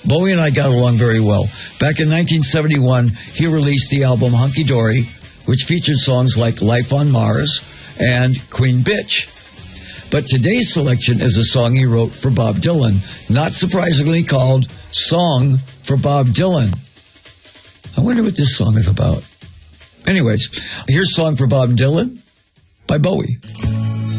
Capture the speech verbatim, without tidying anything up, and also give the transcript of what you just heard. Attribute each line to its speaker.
Speaker 1: Bowie and I got along very well. Back in nineteen seventy-one, he released the album Hunky Dory, which featured songs like Life on Mars and Queen Bitch. But today's selection is a song he wrote for Bob Dylan, not surprisingly called Song for Bob Dylan. I wonder what this song is about. Anyways, here's Song for Bob Dylan by Bowie.